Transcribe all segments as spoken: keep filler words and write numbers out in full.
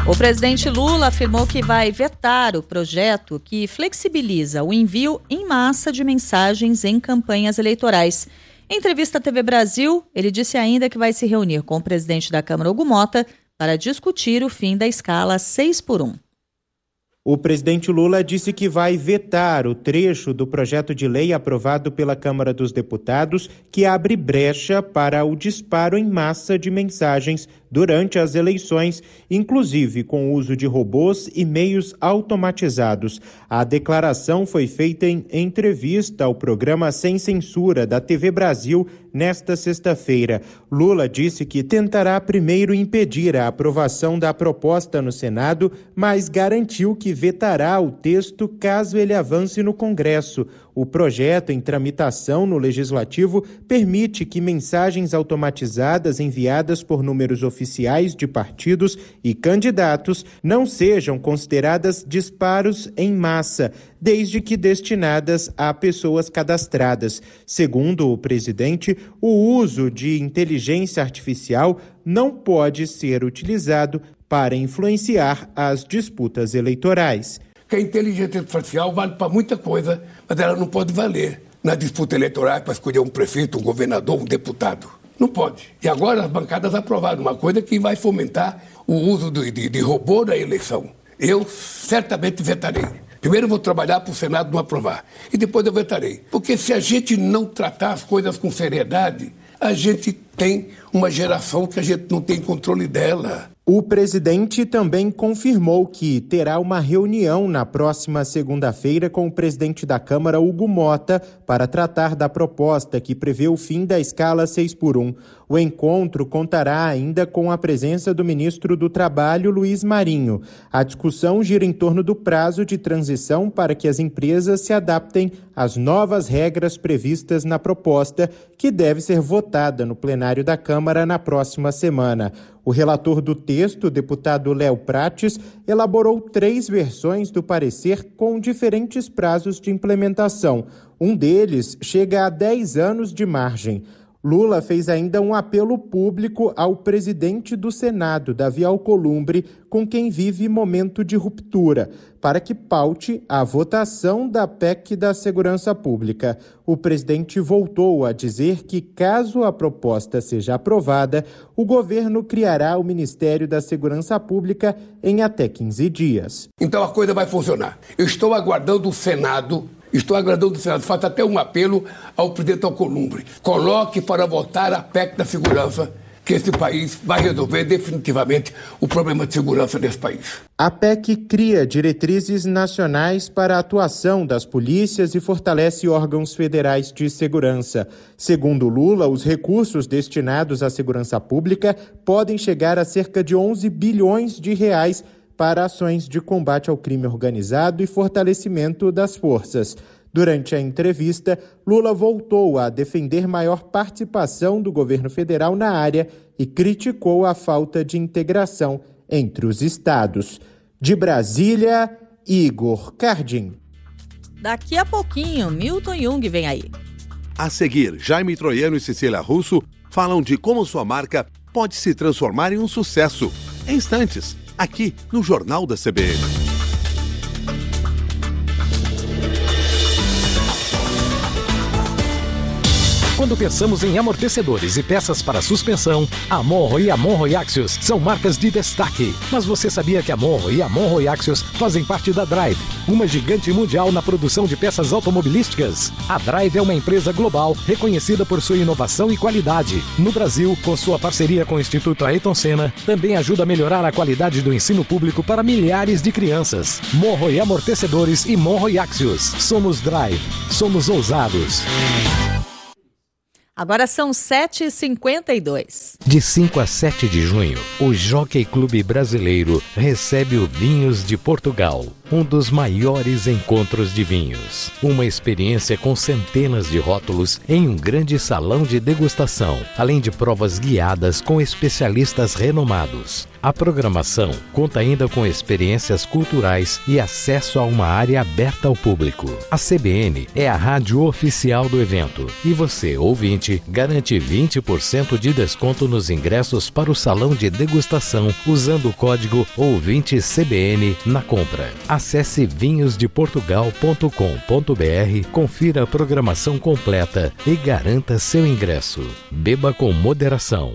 O presidente Lula afirmou que vai vetar o projeto que flexibiliza o envio em massa de mensagens em campanhas eleitorais. Em entrevista à T V Brasil, ele disse ainda que vai se reunir com o presidente da Câmara, Hugo Mota, para discutir o fim da escala seis por um. O presidente Lula disse que vai vetar o trecho do projeto de lei aprovado pela Câmara dos Deputados que abre brecha para o disparo em massa de mensagens durante as eleições, inclusive com o uso de robôs e meios automatizados. A declaração foi feita em entrevista ao programa Sem Censura da T V Brasil nesta sexta-feira. Lula disse que tentará primeiro impedir a aprovação da proposta no Senado, mas garantiu que vetará o texto caso ele avance no Congresso. O projeto em tramitação no Legislativo permite que mensagens automatizadas enviadas por números oficiais de partidos e candidatos não sejam consideradas disparos em massa, desde que destinadas a pessoas cadastradas. Segundo o presidente, o uso de inteligência artificial não pode ser utilizado para influenciar as disputas eleitorais. Que a inteligência artificial vale para muita coisa, mas ela não pode valer na disputa eleitoral para escolher um prefeito, um governador, um deputado. Não pode. E agora as bancadas aprovaram uma coisa que vai fomentar o uso de, de, de robô na eleição. Eu certamente vetarei. Primeiro eu vou trabalhar para o Senado não aprovar. E depois eu vetarei. Porque se a gente não tratar as coisas com seriedade, a gente tem uma geração que a gente não tem controle dela. O presidente também confirmou que terá uma reunião na próxima segunda-feira com o presidente da Câmara, Hugo Mota, para tratar da proposta que prevê o fim da escala seis por um. O encontro contará ainda com a presença do ministro do Trabalho, Luiz Marinho. A discussão gira em torno do prazo de transição para que as empresas se adaptem às novas regras previstas na proposta, que deve ser votada no plenário da Câmara na próxima semana. O relator do texto, o deputado Léo Prates, elaborou três versões do parecer com diferentes prazos de implementação. Um deles chega a dez anos de margem. Lula fez ainda um apelo público ao presidente do Senado, Davi Alcolumbre, com quem vive momento de ruptura, para que paute a votação da P E C da Segurança Pública. O presidente voltou a dizer que, caso a proposta seja aprovada, o governo criará o Ministério da Segurança Pública em até quinze dias. Então a coisa vai funcionar. Eu estou aguardando o Senado... Estou agradando o Senado, faço até um apelo ao presidente Alcolumbre. Coloque para votar a P E C da segurança, que esse país vai resolver definitivamente o problema de segurança desse país. A P E C cria diretrizes nacionais para a atuação das polícias e fortalece órgãos federais de segurança. Segundo Lula, os recursos destinados à segurança pública podem chegar a cerca de onze bilhões de reais para ações de combate ao crime organizado e fortalecimento das forças. Durante a entrevista, Lula voltou a defender maior participação do governo federal na área e criticou a falta de integração entre os estados. De Brasília, Igor Cardim. Daqui a pouquinho, Milton Jung vem aí. A seguir, Jaime Troiano e Cecília Russo falam de como sua marca pode se transformar em um sucesso. Em instantes, aqui no Jornal da C B N. Quando pensamos em amortecedores e peças para suspensão, a Monro e a Monro Axios são marcas de destaque. Mas você sabia que a Monro e a Monro Axios fazem parte da Drive, uma gigante mundial na produção de peças automobilísticas? A Drive é uma empresa global reconhecida por sua inovação e qualidade. No Brasil, com sua parceria com o Instituto Ayrton Senna, também ajuda a melhorar a qualidade do ensino público para milhares de crianças. Monro e Amortecedores e Monro Axios. Somos Drive. Somos ousados. Agora são sete e cinquenta e dois. De cinco a sete de junho, o Jockey Clube Brasileiro recebe o Vinhos de Portugal. um dos maiores encontros de vinhos. Uma experiência com centenas de rótulos em um grande salão de degustação, além de provas guiadas com especialistas renomados. A programação conta ainda com experiências culturais e acesso a uma área aberta ao público. A C B N é a rádio oficial do evento e você, ouvinte, garante vinte por cento de desconto nos ingressos para o salão de degustação usando o código ouvinte C B N na compra. Acesse vinhos de portugal ponto com ponto b r, confira a programação completa e garanta seu ingresso. Beba com moderação.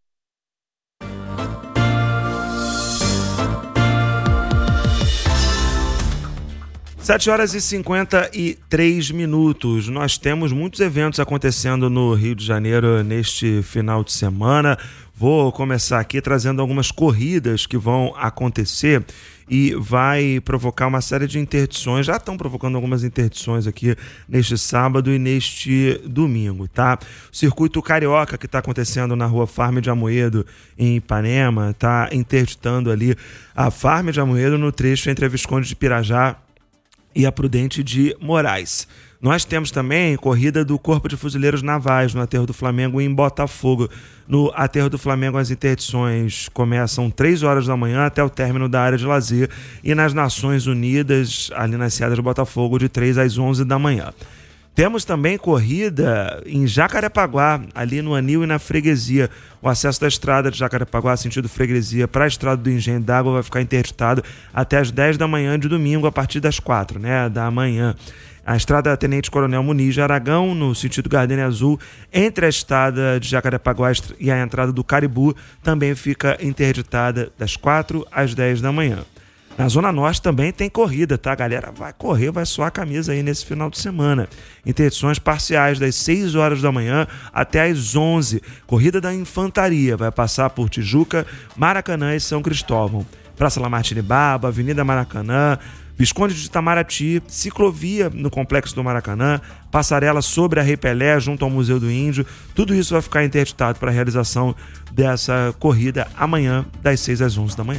sete horas e cinquenta e três minutos. Nós temos muitos eventos acontecendo no Rio de Janeiro neste final de semana. Vou começar aqui trazendo algumas corridas que vão acontecer e vai provocar uma série de interdições. Já estão provocando algumas interdições aqui neste sábado e neste domingo, tá? O circuito carioca que está acontecendo na rua Farm de Amoedo, em Ipanema, está interditando ali a Farm de Amoedo no trecho entre a Visconde de Pirajá e a Prudente de Moraes. Nós temos também corrida do Corpo de Fuzileiros Navais no Aterro do Flamengo em Botafogo. No Aterro do Flamengo as interdições começam três horas da manhã até o término da área de lazer e nas Nações Unidas, ali na Enseada de Botafogo, de três às onze da manhã. Temos também corrida em Jacarepaguá, ali no Anil e na Freguesia. O acesso da estrada de Jacarepaguá, sentido Freguesia, para a estrada do Engenho d'Água vai ficar interditado até as dez da manhã de domingo, a partir das quatro, né, da manhã. A estrada Tenente Coronel Muniz de Aragão, no sentido Gardenia Azul, entre a estrada de Jacarepaguá e a entrada do Caribu, também fica interditada das quatro às dez da manhã. Na Zona Norte também tem corrida, tá? A galera vai correr, vai suar a camisa aí nesse final de semana. Interdições parciais das seis horas da manhã até às onze. Corrida da Infantaria vai passar por Tijuca, Maracanã e São Cristóvão. Praça Lamartine Barba, Avenida Maracanã, Visconde de Itamaraty, ciclovia no Complexo do Maracanã, passarela sobre a Rei Pelé junto ao Museu do Índio. Tudo isso vai ficar interditado para a realização dessa corrida amanhã das seis às onze da manhã.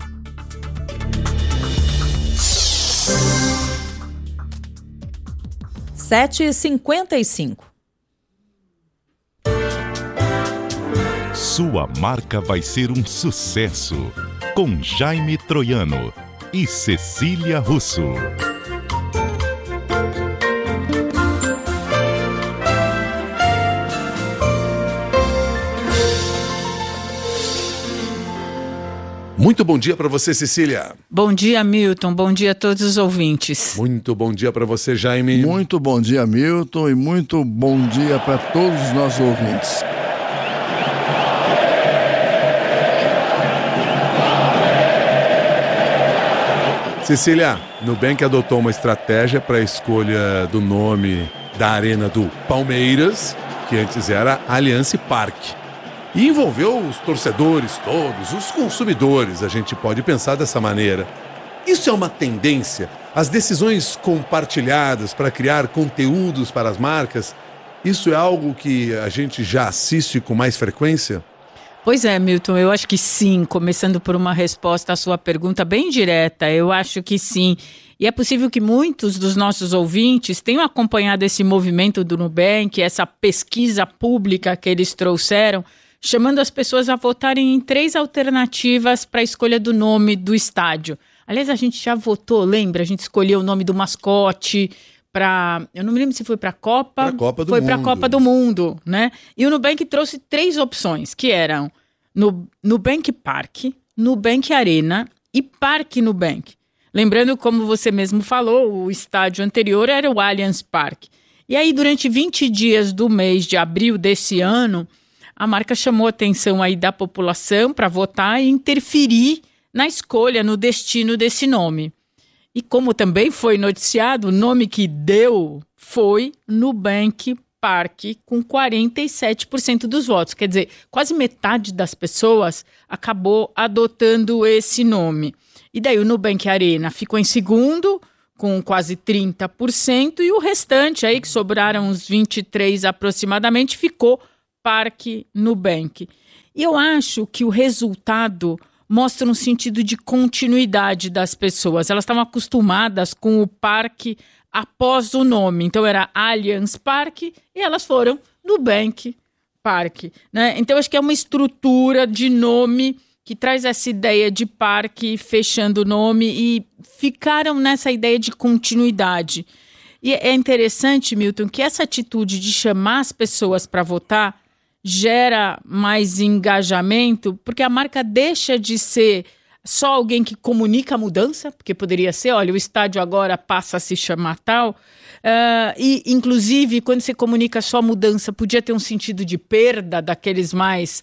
sete e cinquenta e cinco. Sua marca vai ser um sucesso com Jaime Troiano e Cecília Russo. Muito bom dia para você, Cecília. Bom dia, Milton. Bom dia a todos os ouvintes. Muito bom dia para você, Jaime. Muito bom dia, Milton, e muito bom dia para todos os nossos ouvintes. Cecília, Nubank adotou uma estratégia para a escolha do nome da arena do Palmeiras, que antes era Allianz Parque. E envolveu os torcedores todos, os consumidores, a gente pode pensar dessa maneira. Isso é uma tendência? As decisões compartilhadas para criar conteúdos para as marcas, isso é algo que a gente já assiste com mais frequência? Pois é, Milton, eu acho que sim, começando por uma resposta à sua pergunta bem direta, eu acho que sim. E é possível que muitos dos nossos ouvintes tenham acompanhado esse movimento do Nubank, essa pesquisa pública que eles trouxeram, chamando as pessoas a votarem em três alternativas para a escolha do nome do estádio. Aliás, a gente já votou, lembra? A gente escolheu o nome do mascote para... Eu não me lembro se foi para a Copa. Pra Copa do foi Mundo. para a Copa do Mundo, né? E o Nubank trouxe três opções, que eram no, Nubank Parque, Nubank Arena e Parque Nubank. Lembrando, como você mesmo falou, o estádio anterior era o Allianz Parque. E aí, durante vinte dias do mês de abril desse ano, a marca chamou a atenção aí da população para votar e interferir na escolha, no destino desse nome. E como também foi noticiado, o nome que deu foi Nubank Parque, com quarenta e sete por cento dos votos. Quer dizer, quase metade das pessoas acabou adotando esse nome. E daí o Nubank Arena ficou em segundo, com quase trinta por cento, e o restante, aí que sobraram uns vinte e três por cento aproximadamente, ficou Parque Nubank. E eu acho que o resultado mostra um sentido de continuidade das pessoas. Elas estavam acostumadas com o parque após o nome. Então era Allianz Parque e elas foram Nubank Parque, né? Então acho que é uma estrutura de nome que traz essa ideia de parque fechando o nome e ficaram nessa ideia de continuidade. E é interessante, Milton, que essa atitude de chamar as pessoas para votar gera mais engajamento, porque a marca deixa de ser só alguém que comunica a mudança, porque poderia ser, olha, o estádio agora passa a se chamar tal, uh, e inclusive quando você comunica só a mudança, podia ter um sentido de perda daqueles mais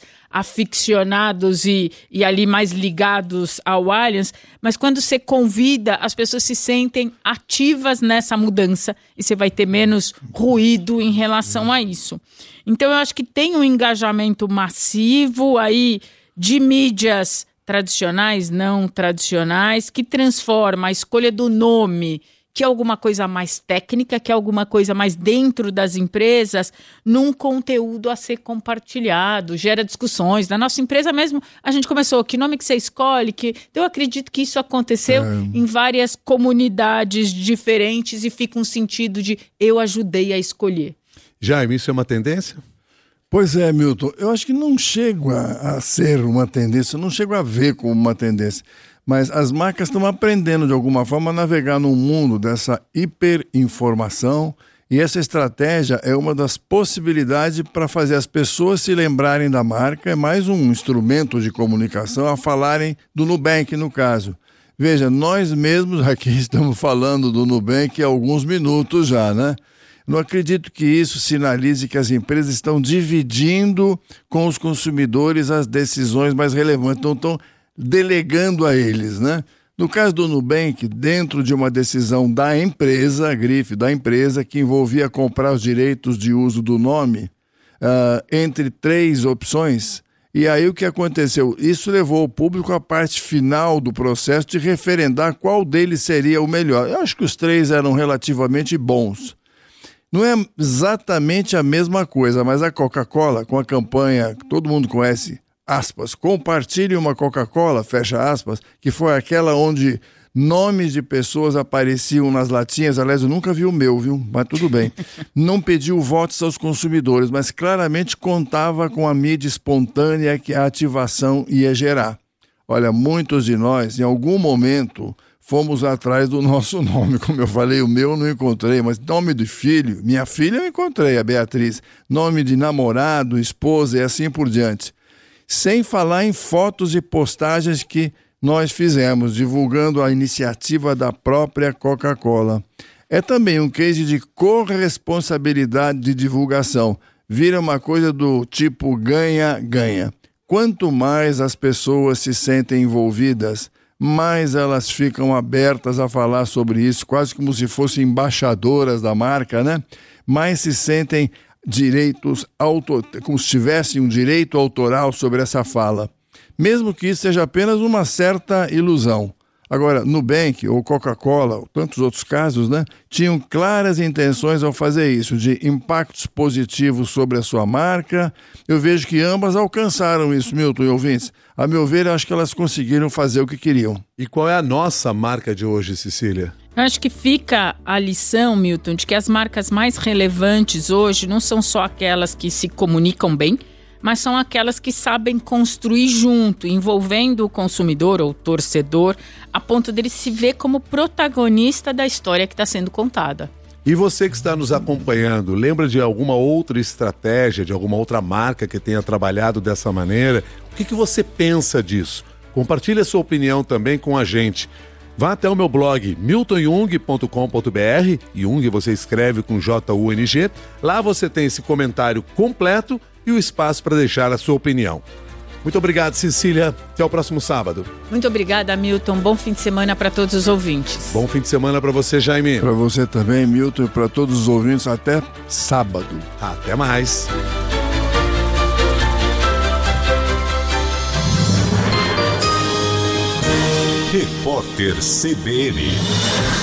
aficionados e, e ali mais ligados ao Allianz, mas quando você convida, as pessoas se sentem ativas nessa mudança e você vai ter menos ruído em relação a isso. Então eu acho que tem um engajamento massivo aí de mídias tradicionais, não tradicionais, que transforma a escolha do nome, que é alguma coisa mais técnica, que é alguma coisa mais dentro das empresas, num conteúdo a ser compartilhado, gera discussões. Na nossa empresa mesmo, a gente começou, que nome que você escolhe? Que... Eu acredito que isso aconteceu é. em várias comunidades diferentes e fica um sentido de eu ajudei a escolher. Jaime, isso é uma tendência? Pois é, Milton, eu acho que não chego a, a ser uma tendência, não chego a ver como uma tendência, mas as marcas estão aprendendo de alguma forma a navegar num mundo dessa hiperinformação e essa estratégia é uma das possibilidades para fazer as pessoas se lembrarem da marca, é mais um instrumento de comunicação a falarem do Nubank no caso. Veja, nós mesmos aqui estamos falando do Nubank há alguns minutos já, né? Não acredito que isso sinalize que as empresas estão dividindo com os consumidores as decisões mais relevantes, não estão delegando a eles, né? No caso do Nubank, dentro de uma decisão da empresa, a grife da empresa, que envolvia comprar os direitos de uso do nome, uh, entre três opções, e aí o que aconteceu? Isso levou o público à parte final do processo de referendar qual deles seria o melhor. Eu acho que os três eram relativamente bons. Não é exatamente a mesma coisa, mas a Coca-Cola, com a campanha que todo mundo conhece, aspas, compartilhe uma Coca-Cola, fecha aspas, que foi aquela onde nomes de pessoas apareciam nas latinhas, aliás, eu nunca vi o meu, viu? Mas tudo bem. Não pediu votos aos consumidores, mas claramente contava com a mídia espontânea que a ativação ia gerar. Olha, muitos de nós, em algum momento, fomos atrás do nosso nome, como eu falei, o meu eu não encontrei, mas nome de filho, minha filha eu encontrei, a Beatriz, nome de namorado, esposa e assim por diante. Sem falar em fotos e postagens que nós fizemos, divulgando a iniciativa da própria Coca-Cola. É também um case de corresponsabilidade de divulgação, vira uma coisa do tipo ganha-ganha. Quanto mais as pessoas se sentem envolvidas, mais elas ficam abertas a falar sobre isso, quase como se fossem embaixadoras da marca, né? Mais se sentem direitos, auto... como se tivessem um direito autoral sobre essa fala. Mesmo que isso seja apenas uma certa ilusão. Agora, Nubank ou Coca-Cola, ou tantos outros casos, né, tinham claras intenções ao fazer isso, de impactos positivos sobre a sua marca. Eu vejo que ambas alcançaram isso, Milton e ouvintes. A meu ver, acho que elas conseguiram fazer o que queriam. E qual é a nossa marca de hoje, Cecília? Eu acho que fica a lição, Milton, de que as marcas mais relevantes hoje não são só aquelas que se comunicam bem, mas são aquelas que sabem construir junto, envolvendo o consumidor ou torcedor, a ponto dele se ver como protagonista da história que está sendo contada. E você que está nos acompanhando, lembra de alguma outra estratégia, de alguma outra marca que tenha trabalhado dessa maneira? O que, que você pensa disso? Compartilhe a sua opinião também com a gente. Vá até o meu blog milton jung ponto com ponto b r, Jung você escreve com J U N G, lá você tem esse comentário completo e o espaço para deixar a sua opinião. Muito obrigado, Cecília. Até o próximo sábado. Muito obrigada, Milton. Bom fim de semana para todos os ouvintes. Bom fim de semana para você, Jaime. Para você também, Milton, e para todos os ouvintes. Até sábado. Até mais. Repórter C B N.